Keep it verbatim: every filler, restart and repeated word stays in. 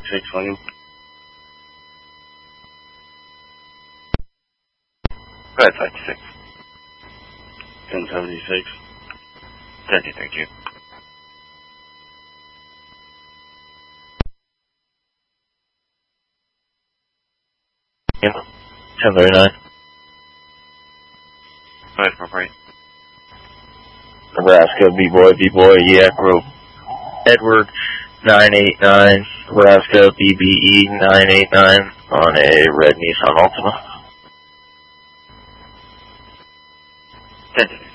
seventy-six, Lincoln. Go ahead, seventy-six. ten seventy-six. Thank you, thank you. ten thirty-nine. Go ahead, appropriate. Nebraska, B-Boy, B-Boy, yeah, group. Edward, nine eight nine, Nebraska, B B E, nine eight nine, on a red Nissan Altima. ten